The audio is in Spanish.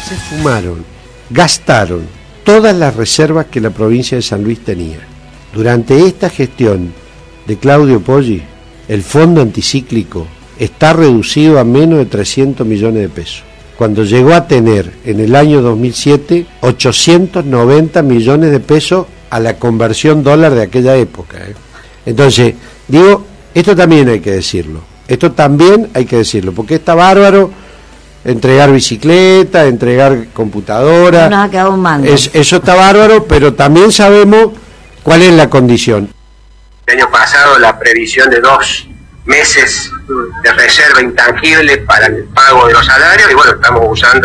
Se fumaron, gastaron todas las reservas que la provincia de San Luis tenía. Durante esta gestión de Claudio Poggi, el fondo anticíclico está reducido a menos de 300 millones de pesos, cuando llegó a tener en el año 2007 890 millones de pesos a la conversión dólar de aquella época. Entonces, digo, esto también hay que decirlo, porque está bárbaro entregar bicicleta, entregar computadora, no nos ha quedado un mango. Eso está bárbaro, pero también sabemos cuál es la condición. El año pasado la previsión de 2 meses de reserva intangible para el pago de los salarios, y bueno, estamos usando